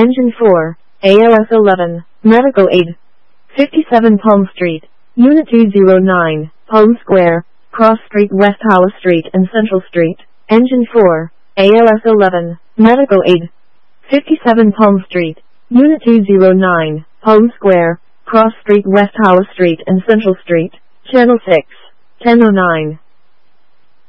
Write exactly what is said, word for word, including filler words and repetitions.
Engine four, A L S eleven, Medical Aid. fifty-seven Palm Street, Unit two oh nine, Palm Square, Cross Street, West Hollis Street and Central Street. Engine four, A L S eleven, Medical Aid. fifty-seven Palm Street, Unit two oh nine, Palm Square, Cross Street, West Hollis Street and Central Street. Channel six, ten oh nine.